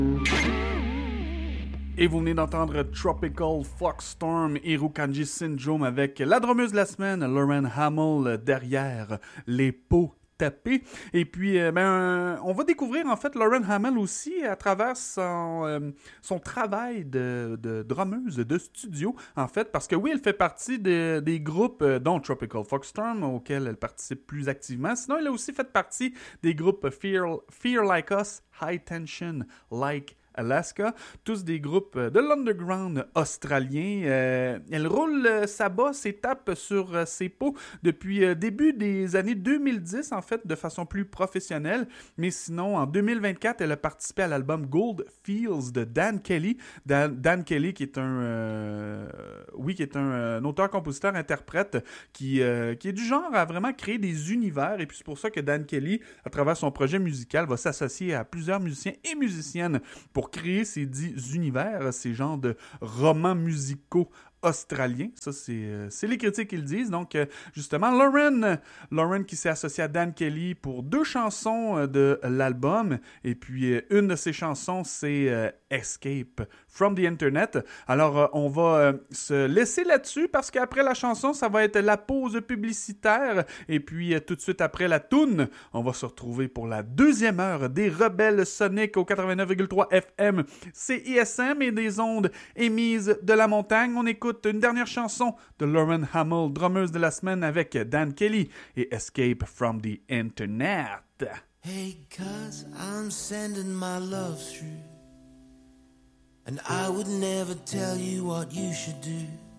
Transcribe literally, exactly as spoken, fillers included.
Et vous venez d'entendre Tropical Foxstorm et Rukanji Syndrome avec la drummeuse de la semaine, Lauren Hamill, derrière les pots tapés. Et puis, euh, ben, on va découvrir en fait Lauren Hamill aussi à travers son, euh, son travail de, de drummeuse de studio, en fait, parce que oui, elle fait partie de, des groupes, euh, dont Tropical Foxstorm, auxquels elle participe plus activement. Sinon, elle a aussi fait partie des groupes Fear, Fear Like Us, High Tension Like Alaska, tous des groupes de l'underground australien. Euh, elle roule euh, sa bosse et tape sur euh, ses pots depuis euh, début des années deux mille dix, en fait, de façon plus professionnelle. Mais sinon, en deux mille vingt-quatre, elle a participé à l'album Gold Fields de Dan Kelly. Dan, Dan Kelly, qui est un, euh, oui, qui est un, un auteur-compositeur-interprète qui, euh, qui est du genre à vraiment créer des univers. Et puis c'est pour ça que Dan Kelly, à travers son projet musical, va s'associer à plusieurs musiciens et musiciennes pour créer ces dix univers, ces genres de romans musicaux australiens. Ça, c'est, euh, c'est les critiques qui le disent. Donc, euh, justement, Lauren, Lauren qui s'est associée à Dan Kelly pour deux chansons euh, de l'album. Et puis, euh, une de ces chansons, c'est euh, Escape from the Internet. Alors, euh, on va euh, se laisser là-dessus parce qu'après la chanson, ça va être la pause publicitaire. Et puis, euh, tout de suite après la toune, on va se retrouver pour la deuxième heure des Rebelles Soniques au quatre-vingt-neuf virgule trois F M C I S M et des ondes émises de la montagne. On écoute une dernière chanson de Lauren Hamill, drummeuse de la semaine avec Dan Kelly et Escape from the Internet. Hey, cuz I'm sending my love through, and I would never tell you what you should do.